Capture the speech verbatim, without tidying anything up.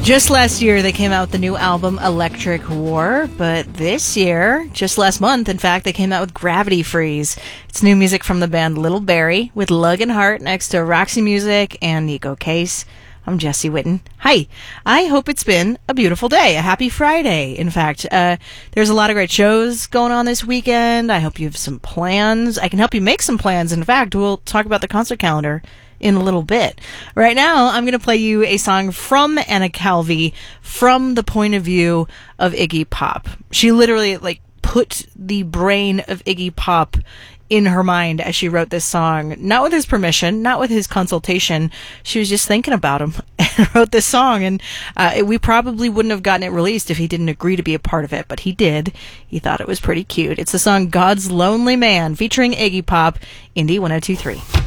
Just last year, they came out with the new album Electric War, but this year, just last month, in fact, they came out with Gravity Freeze. It's new music from the band Little Barrie with Lug and Hart next to Roxy Music and Nico Case. I'm Jesse Witten. Hi. I hope it's been a beautiful day, a happy Friday, in fact. Uh, there's a lot of great shows going on this weekend. I hope you have some plans. I can help you make some plans. In fact, we'll talk about the concert calendar in a little bit. Right now, I'm going to play you a song from Anna Calvi from the point of view of Iggy Pop. She literally, like, put the brain of Iggy Pop in her mind as she wrote this song, not with his permission, not with his consultation. She was just thinking about him and wrote this song, and uh, we probably wouldn't have gotten it released if he didn't agree to be a part of it, but he did. He thought it was pretty cute. It's the song God's Lonely Man featuring Iggy Pop, Indie one oh two three.